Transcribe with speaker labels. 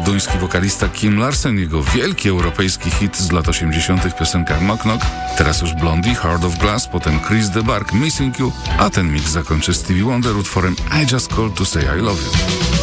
Speaker 1: duński wokalista Kim Larsen, jego wielki europejski hit z lat 80. piosenka Knock Knock, teraz już Blondie, Heart of Glass, potem Chris de Burgh, Missing You, a ten mix zakończy Stevie Wonder utworem I Just Called to Say I Love You.